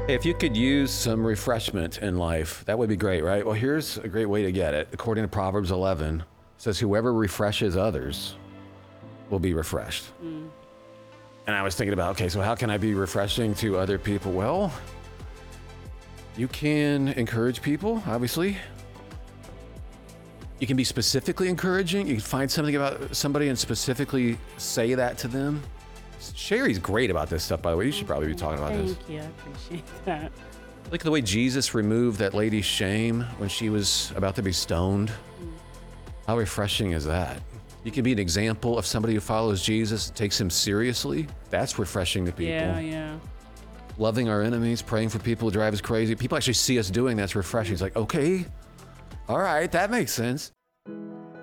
Hey, if you could use some refreshment in life, that would be great, right? Well, here's a great way to get it. According to Proverbs 11, it says, whoever refreshes others will be refreshed. And I was thinking about, okay, so how can I be refreshing to other people? Well, you can encourage people, obviously. You can be specifically encouraging. You can find something about somebody and specifically say that to them. Sherry's great about this stuff, by the way. You should probably be talking about this. Thank you. I appreciate that. Like the way Jesus removed that lady's shame when she was about to be stoned. How refreshing is that? You can be an example of somebody who follows Jesus, takes him seriously. That's refreshing to people. Yeah. Loving our enemies, praying for people who drive us crazy. People actually see us doing that's refreshing. It's like, okay, all right, that makes sense.